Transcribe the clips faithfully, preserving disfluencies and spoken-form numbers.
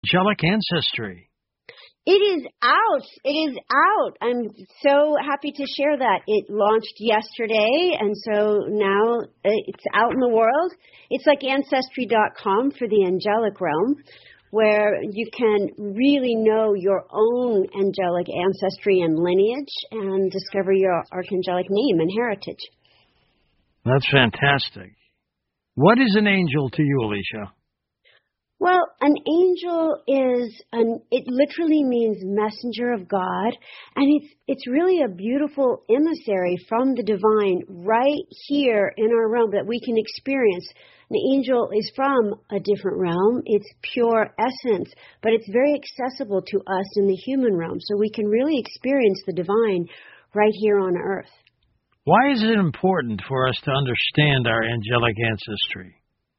Angelic Ancestry. It is out. It is out. I'm so happy to share that. It launched yesterday, and so now it's out in the world. It's like Ancestry dot com for the angelic realm, where you can really know your own angelic ancestry and lineage and discover your archangelic name and heritage. That's fantastic. What is an angel to you, Alicia? Well, an angel is, an, it literally means messenger of God, and it's it's really a beautiful emissary from the divine right here in our realm that we can experience. An angel is from a different realm. It's pure essence, but it's very accessible to us in the human realm, so we can really experience the divine right here on earth. Why is it important for us to understand our angelic ancestry?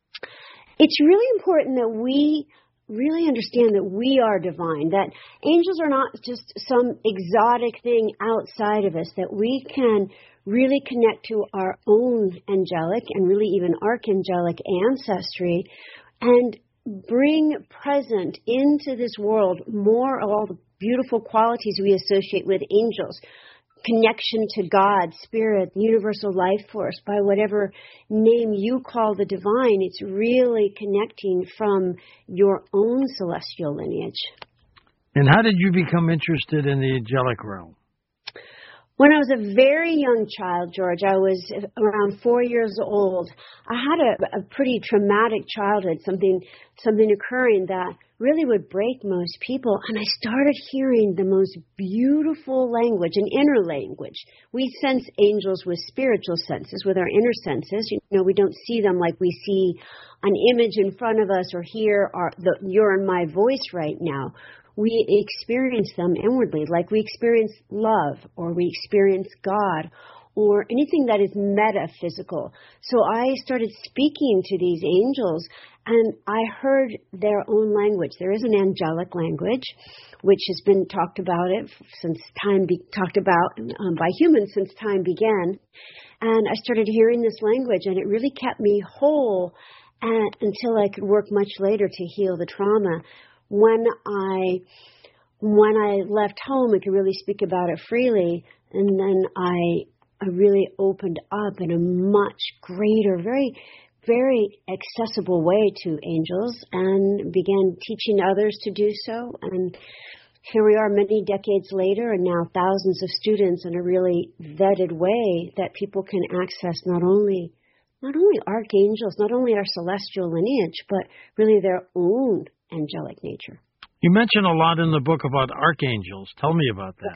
It's really important that we really understand that we are divine, that angels are not just some exotic thing outside of us, that we can really connect to our own angelic and really even archangelic ancestry and bring present into this world more of all the beautiful qualities we associate with angels. Connection to God, Spirit, the universal life force, by whatever name you call the divine, it's really connecting from your own celestial lineage. And how did you become interested in the angelic realm? When I was a very young child, George, I was around four years old. I had a, a pretty traumatic childhood, something something occurring that really would break most people. And I started hearing the most beautiful language, an inner language. We sense angels with spiritual senses, with our inner senses. You know, we don't see them like we see an image in front of us or hear our, the, your and my voice right now. We experience them inwardly, like we experience love or we experience God or anything that is metaphysical. So I started speaking to these angels and I heard their own language. There is an angelic language, which has been talked about it since time be, talked about um, by humans since time began. And I started hearing this language and it really kept me whole and, until I could work much later to heal the trauma. When I when I left home, I could really speak about it freely, and then I I really opened up in a much greater, very, very accessible way to angels and began teaching others to do so. And here we are many decades later, and now thousands of students in a really vetted way that people can access not only not only archangels, not only our celestial lineage, but really their own angelic nature. You mention a lot in the book about archangels. Tell me about that.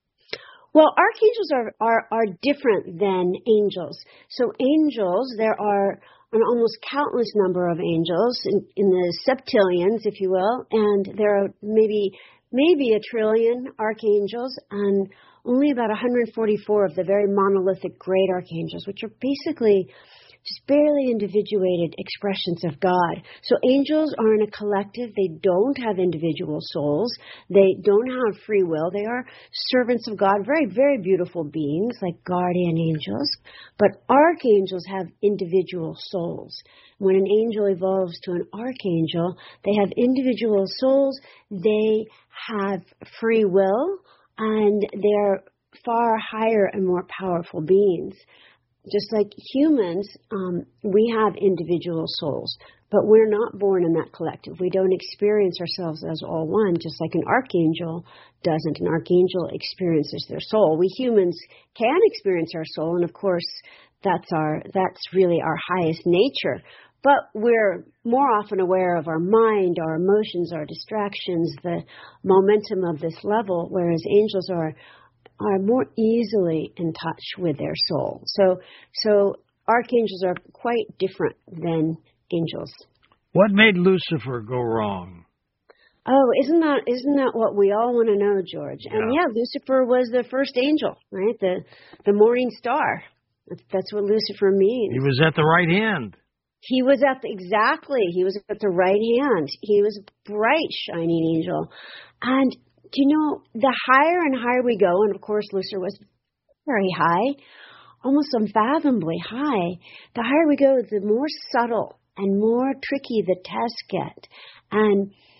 Well, archangels are, are, are different than angels. So angels, there are an almost countless number of angels in, in the septillions, if you will, and there are maybe maybe a trillion archangels, and only about one hundred forty-four of the very monolithic great archangels, which are basically just barely individuated expressions of God. So angels are in a collective. They don't have individual souls. They don't have free will. They are servants of God, very, very beautiful beings like guardian angels. But archangels have individual souls. When an angel evolves to an archangel, they have individual souls. They have free will, and they're far higher and more powerful beings. Just like humans, um, we have individual souls, but we're not born in that collective. We don't experience ourselves as all one, just like an archangel doesn't. An archangel experiences their soul. We humans can experience our soul, and of course, that's our that's really our highest nature. But we're more often aware of our mind, our emotions, our distractions, the momentum of this level, whereas angels are are more easily in touch with their soul. So so archangels are quite different than angels. What made Lucifer go wrong? Oh, isn't that isn't that what we all want to know, George? Yeah. And yeah, Lucifer was the first angel, right? The the morning star. That's, that's what Lucifer means. He was at the right hand. He was at the, exactly. He was at the right hand. He was a bright, shining angel. And you know, the higher and higher we go, and of course Lucifer was very high, almost unfathomably high, the higher we go, the more subtle and more tricky the tests get. And